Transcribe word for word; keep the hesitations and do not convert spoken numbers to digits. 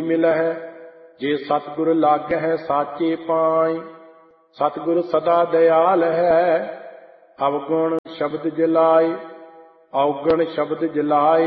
ਮਿਲਹਿ। ਜੇ ਸਤਿਗੁਰ ਲਾਗਹਿ ਸਾਚੇ ਪਾਈ, ਸਤਿਗੁਰ ਸਦਾ ਦਇਆਲ ਹੈ। ਅਵਗੁਣ ਸ਼ਬਦ ਜਲਾਏ, ਔਗਣ ਸ਼ਬਦ ਜਲਾਏ,